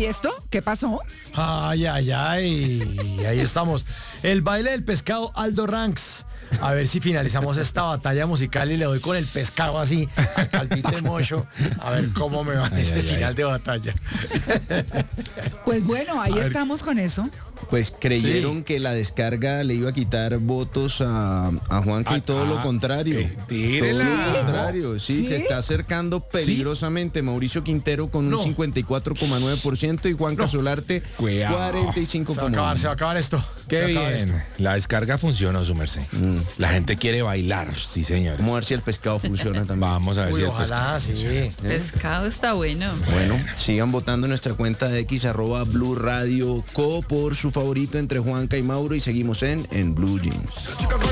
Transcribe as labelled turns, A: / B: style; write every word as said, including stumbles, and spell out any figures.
A: esto? ¿Qué pasó?
B: Ay, ay, ay. Ahí estamos. El baile del pescado, Aldo Ranks. A ver si finalizamos esta batalla musical y le doy con el pescado así al calvito de Mocho. A ver cómo me va en este
C: ay,
B: final
C: ay.
B: de batalla.
A: Pues bueno, ahí
B: A ver.
A: estamos con eso.
D: Pues creyeron
B: Sí.
D: que la descarga le iba a quitar votos a, a Juanca y
C: Ah,
D: todo lo
C: ah,
D: contrario.
C: eh, tírela.
D: Todo lo contrario, sí,
A: ¿Sí?
D: se está acercando peligrosamente Mauricio Quintero con
B: No.
D: un cincuenta y cuatro coma nueve por ciento y Juanca Solarte
C: Cuidado.
D: cuarenta y cinco
B: Se va a
D: coma uno por
B: acabar, se
D: ciento.
B: va a acabar esto. Se
C: Qué
B: va a acabar esto.
C: bien. La descarga funcionó, su merced. La gente quiere bailar, sí, señores.
D: Vamos a ver si el pescado funciona también.
C: Vamos a ver
B: Uy,
C: si el
B: ojalá, sí.
E: Pescado está bueno.
D: Bueno, sigan votando en nuestra cuenta de X arroba Blue Radio Co por su favorito entre Juanca y Mauro y seguimos en, en Blue Jeans.